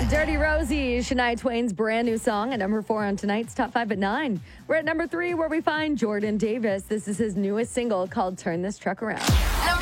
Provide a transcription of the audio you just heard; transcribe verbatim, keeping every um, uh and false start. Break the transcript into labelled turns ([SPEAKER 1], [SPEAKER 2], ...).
[SPEAKER 1] Dirty Rosie, Shania Twain's brand new song at number four on tonight's Top five at nine. We're at number three where we find Jordan Davis. This is his newest single called Turn This Truck Around.